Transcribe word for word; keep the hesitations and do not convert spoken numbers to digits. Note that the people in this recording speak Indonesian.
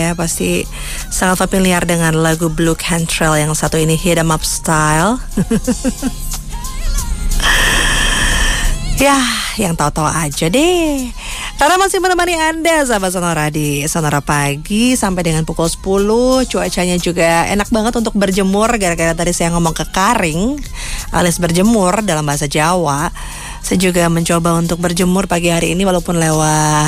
ya pasti sangat familiar dengan lagu Blue Cantrell yang satu ini, Hit 'Em Up Style. Ya, yang tahu-tahu aja deh. Karena masih menemani Anda sahabat Sonora di Sonora Pagi sampai dengan pukul sepuluh. Cuacanya juga enak banget untuk berjemur. Gara-gara tadi saya ngomong kekaring alias berjemur dalam bahasa Jawa. Saya juga mencoba untuk berjemur pagi hari ini walaupun lewat